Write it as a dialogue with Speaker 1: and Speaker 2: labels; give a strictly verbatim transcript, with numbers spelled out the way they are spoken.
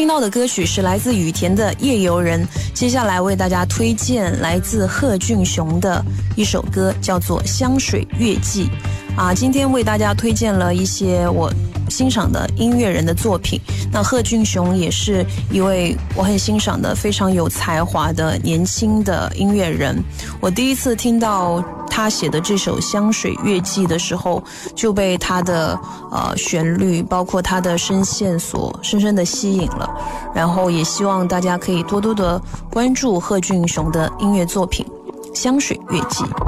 Speaker 1: 听到的歌曲是来自羽田的《夜游人》，接下来为大家推荐来自贺峻雄的一首歌，叫做《香水月季》啊。今天为大家推荐了一些我欣赏的音乐人的作品。那贺峻雄也是一位我很欣赏的非常有才华的年轻的音乐人。我第一次听到他写的这首《香水月季》的时候，就被他的呃旋律，包括他的声线所深深的吸引了。然后也希望大家可以多多的关注贺峻雄的音乐作品《香水月季》。